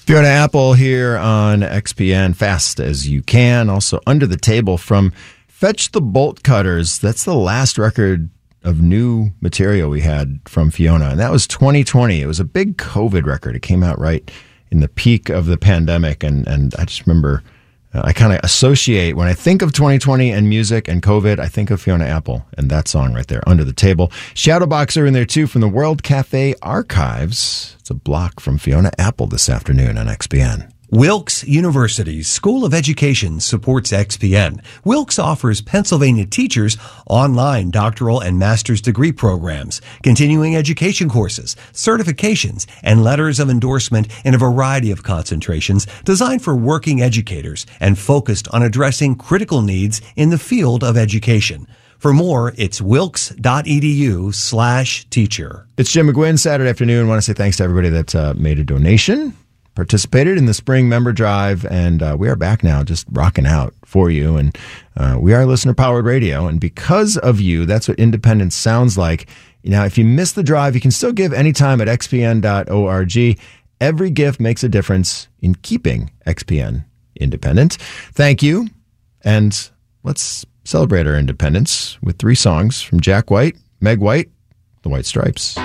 Fiona Apple here on XPN, Fast as You Can. Also, Under the Table from Fetch the Bolt Cutters. That's the last record of new material we had from Fiona, and that was 2020. It was a big COVID record. It came out right in the peak of the pandemic, and I just remember I kind of associate, when I think of 2020 and music and COVID, I think of Fiona Apple and that song right there, Under the Table. Shadowboxer in there too from the World Cafe Archives. It's a block from Fiona Apple this afternoon on XPN. Wilkes University's School of Education supports XPN. Wilkes offers Pennsylvania teachers online doctoral and master's degree programs, continuing education courses, certifications, and letters of endorsement in a variety of concentrations designed for working educators and focused on addressing critical needs in the field of education. For more, it's wilkes.edu/teacher. It's Jim McGuinn, Saturday afternoon. I want to say thanks to everybody that made a donation, participated in the spring member drive, and we are back now just rocking out for you. And we are listener-powered radio, and because of you, that's what independence sounds like. Now, if you miss the drive, you can still give anytime at xpn.org. Every gift makes a difference in keeping XPN independent. Thank you, and let's celebrate our independence with 3 songs from Jack White, Meg White, The White Stripes.